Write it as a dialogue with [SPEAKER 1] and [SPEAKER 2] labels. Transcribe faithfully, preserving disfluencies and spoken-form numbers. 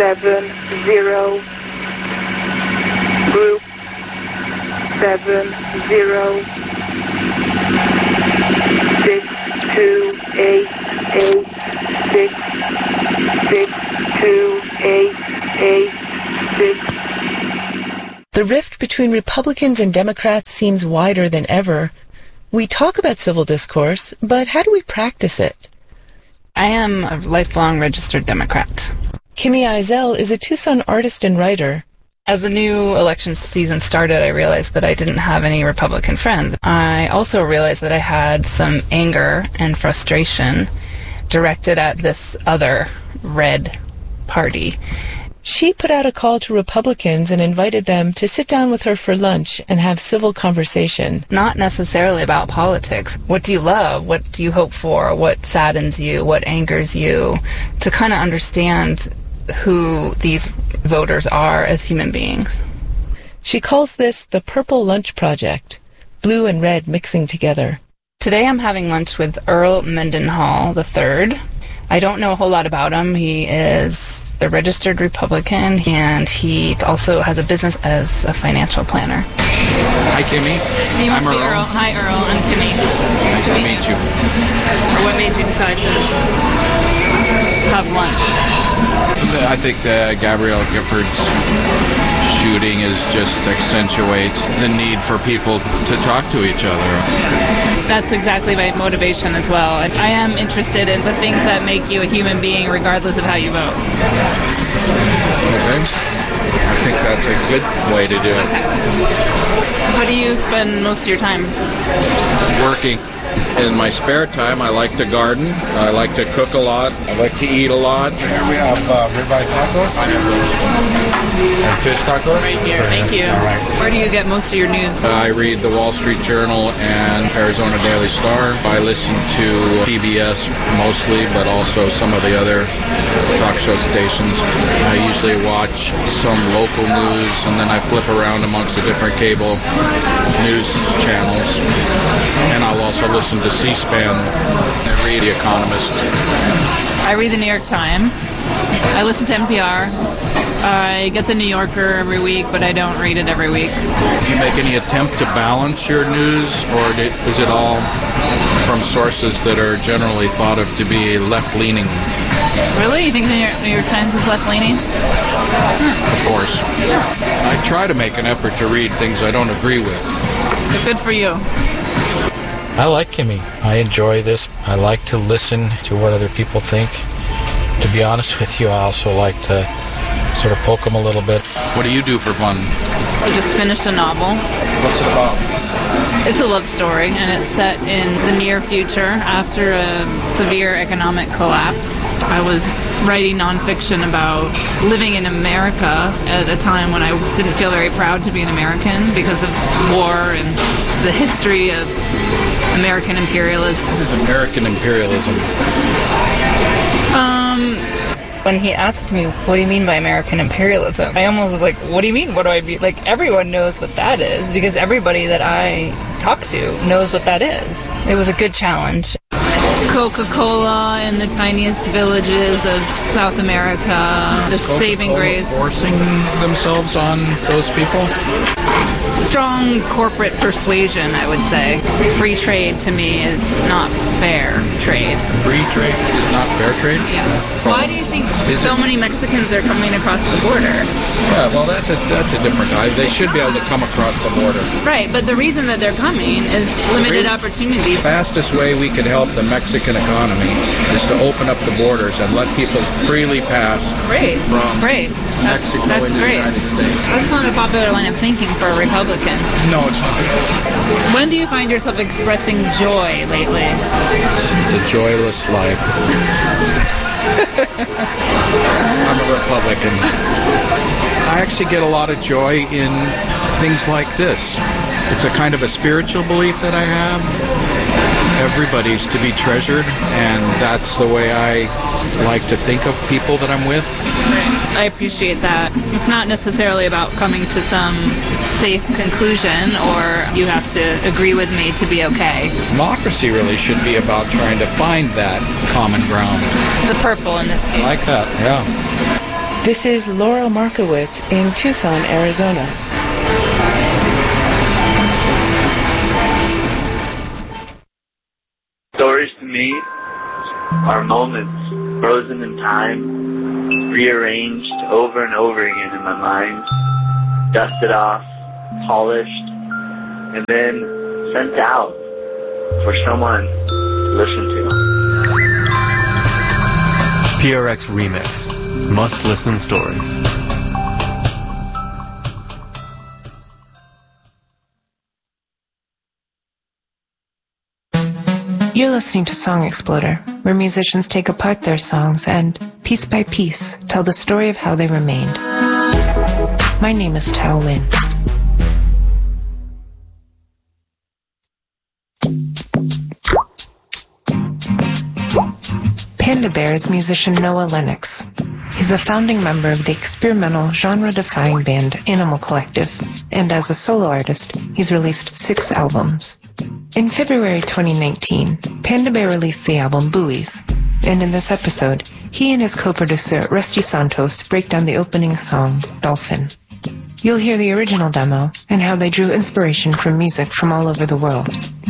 [SPEAKER 1] seven zero. Group seven zero. Six two eight eight six six two eight eight six.
[SPEAKER 2] The rift between Republicans and Democrats seems wider than ever. We talk about civil discourse, but how do we practice it?
[SPEAKER 3] I am a lifelong registered Democrat.
[SPEAKER 2] Kimmy Eisel is a Tucson artist and writer.
[SPEAKER 3] As the new election season started, I realized that I didn't have any Republican friends. I also realized that I had some anger and frustration directed at this other red party.
[SPEAKER 2] She put out a call to Republicans and invited them to sit down with her for lunch and have civil conversation.
[SPEAKER 3] Not necessarily about politics. What do you love? What do you hope for? What saddens you? What angers you? To kind of understand who these voters are as human beings.
[SPEAKER 2] She calls this the Purple Lunch Project, blue and red mixing together.
[SPEAKER 3] Today I'm having lunch with Earl Mendenhall the third. I don't know a whole lot about him. He is a registered Republican, and he also has a business as a financial planner.
[SPEAKER 4] Hi, Kimmy.
[SPEAKER 3] You must
[SPEAKER 4] I'm
[SPEAKER 3] be
[SPEAKER 4] Earl.
[SPEAKER 3] Earl. Hi, Earl. I'm Kimmy.
[SPEAKER 4] Nice to meet you.
[SPEAKER 3] What made you decide to have lunch?
[SPEAKER 4] I think uh, Gabrielle Gifford's shooting is just accentuates the need for people to talk to each other.
[SPEAKER 5] That's exactly my motivation as well. I am interested in the things that make you a human being regardless of how you vote.
[SPEAKER 4] Okay. I think that's a good way to do it.
[SPEAKER 5] Okay. How do you spend most of your time?
[SPEAKER 4] Working. In my spare time, I like to garden. I like to cook a lot. I like to eat a lot.
[SPEAKER 6] Here we have uh, ribeye tacos and fish tacos.
[SPEAKER 5] Right here, thank you.
[SPEAKER 6] All right.
[SPEAKER 5] Where do you get most of your news?
[SPEAKER 4] Uh, I read the Wall Street Journal and Arizona Daily Star. I listen to P B S mostly, but also some of the other talk show stations. I usually watch some local news, and then I flip around amongst the different cable news channels. And I'll also listen to C-SPAN and read The Economist.
[SPEAKER 5] I read the New York Times. I listen to N P R. I get the New Yorker every week, but I don't read it every week.
[SPEAKER 4] Do you make any attempt to balance your news, or is it all from sources that are generally thought of to be left-leaning?
[SPEAKER 5] Really? You think the New York Times is left-leaning?
[SPEAKER 4] Of course. I try to make an effort to read things I don't agree with.
[SPEAKER 5] Good for you.
[SPEAKER 7] I like Kimmy. I enjoy this. I like to listen to what other people think. To be honest with you, I also like to sort of poke them a little bit.
[SPEAKER 4] What do you do for fun?
[SPEAKER 5] I just finished a novel.
[SPEAKER 4] What's it about?
[SPEAKER 5] It's a love story, and it's set in the near future after a severe economic collapse. I was writing nonfiction about living in America at a time when I didn't feel very proud to be an American because of war and the history of American imperialism.
[SPEAKER 4] What is American imperialism?
[SPEAKER 5] Um...
[SPEAKER 3] When he asked me, what do you mean by American imperialism? I almost was like, what do you mean? What do I mean? Like, everyone knows what that is, because everybody that I talk to knows what that is. It was a good challenge.
[SPEAKER 5] Coca-Cola in the tiniest villages of South America, the saving grace.
[SPEAKER 4] Forcing themselves on those people?
[SPEAKER 5] Strong corporate persuasion, I would say. Free trade, to me, is not fair trade.
[SPEAKER 4] Free trade is not fair trade?
[SPEAKER 5] Yeah. Why do you think
[SPEAKER 4] Is
[SPEAKER 5] so
[SPEAKER 4] it?
[SPEAKER 5] many Mexicans are coming across the border?
[SPEAKER 4] Yeah, well, that's a that's a different type. They should be able to come across the border.
[SPEAKER 5] Right, but the reason that they're coming is limited
[SPEAKER 4] Really?
[SPEAKER 5] opportunity.
[SPEAKER 4] The fastest way we could help the Mexican economy is to open up the borders and let people freely pass
[SPEAKER 5] Great,
[SPEAKER 4] from
[SPEAKER 5] great. That's,
[SPEAKER 4] Mexico
[SPEAKER 5] that's
[SPEAKER 4] into
[SPEAKER 5] great.
[SPEAKER 4] the United States.
[SPEAKER 5] That's not a popular line of thinking for a Republican.
[SPEAKER 4] No, it's not.
[SPEAKER 5] When do you find yourself expressing joy lately?
[SPEAKER 4] It's a joyless life. I'm a Republican. I actually get a lot of joy in things like this. It's a kind of a spiritual belief that I have. Everybody's to be treasured, and that's the way I like to think of people that I'm with.
[SPEAKER 5] I appreciate that. It's not necessarily about coming to some safe conclusion, or you have to agree with me to be okay.
[SPEAKER 4] Democracy really should be about trying to find that common ground.
[SPEAKER 5] The purple in this case.
[SPEAKER 4] I like that, yeah.
[SPEAKER 2] This is Laurel Markowitz in Tucson, Arizona.
[SPEAKER 8] Stories to me are moments frozen in time, rearranged over and over again in my mind, dusted off, polished, and then sent out for someone to listen to.
[SPEAKER 9] P R X Remix. Must-listen stories.
[SPEAKER 2] You're listening to Song Exploder, where musicians take apart their songs and, piece by piece, tell the story of how they remained. My name is Tao Lin. Panda Bear is musician Noah Lennox. He's a founding member of the experimental, genre-defying band Animal Collective, and as a solo artist, he's released six albums. In February twenty nineteen, Panda Bear released the album Buoys, and in this episode, he and his co-producer Rusty Santos break down the opening song, Dolphin. You'll hear the original demo and how they drew inspiration from music from all over the world.